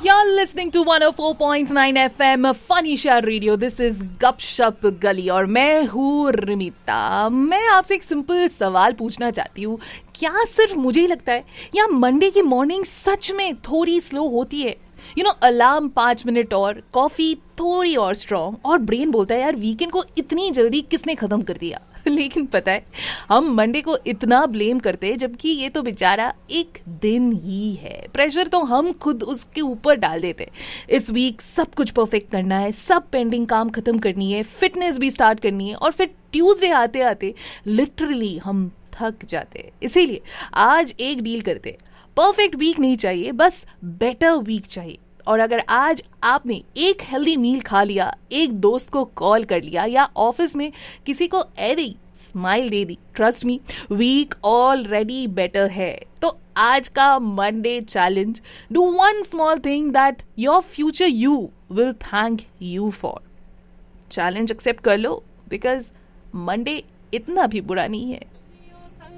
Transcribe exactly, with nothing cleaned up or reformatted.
You're listening to one oh four point nine F M funny share radio. This is गपशप गली और मैं हूँ रिमिता. मैं आपसे एक सिंपल सवाल पूछना चाहती हूँ. क्या सिर्फ मुझे ही लगता है या मंडे की मॉर्निंग सच में थोड़ी स्लो होती है? यू नो, अलार्म पाँच मिनट और, कॉफी थोड़ी और स्ट्रॉन्ग, और ब्रेन बोलता है यार वीकेंड को इतनी जल्दी किसने खत्म कर दिया. लेकिन पता है, हम मंडे को इतना ब्लेम करते हैं जबकि ये तो बेचारा एक दिन ही है. प्रेशर तो हम खुद उसके ऊपर डाल देते. इस वीक सब कुछ परफेक्ट करना है, सब पेंडिंग काम खत्म करनी है, फिटनेस भी स्टार्ट करनी है, और फिर ट्यूसडे आते आते लिटरली हम थक जाते. इसीलिए आज एक डील करते. परफेक्ट वीक नहीं चाहिए, बस बेटर वीक चाहिए. और अगर आज आपने एक हेल्दी मील खा लिया, एक दोस्त को कॉल कर लिया, या ऑफिस में किसी को ऐसी स्माइल दे दी, trust me, week already better है. तो आज का Monday challenge, do one small thing that your future you will thank you for. Challenge accept कर लो, बिकॉज मंडे इतना भी बुरा नहीं है.